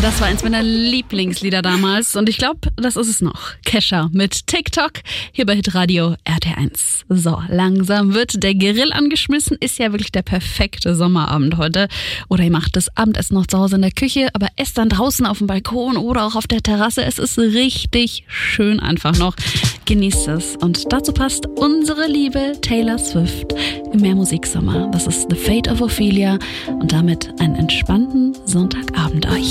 Das war eins meiner Lieblingslieder damals und ich glaube, das ist es noch. Kesha mit TikTok hier bei Hitradio RT1. So, langsam wird der Grill angeschmissen. Ist ja wirklich der perfekte Sommerabend heute. Oder ihr macht das Abendessen noch zu Hause in der Küche, aber esst dann draußen auf dem Balkon oder auch auf der Terrasse. Es ist richtig schön einfach noch. Genießt es. Und dazu passt unsere liebe Taylor Swift im Meermusiksommer. Das ist The Fate of Ophelia und damit einen entspannten Sonntagabend euch.